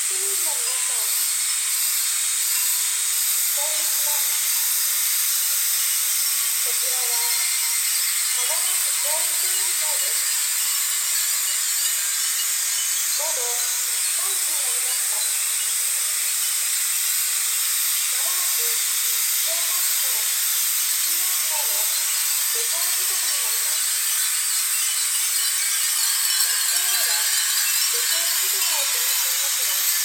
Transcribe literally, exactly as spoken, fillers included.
市民の皆さん、こんにちは。こちらは香川市教育委員会です。午後さんじになりました。まもなく小学校、中学校の下校時刻になります。学校では下校指導を行っていますが、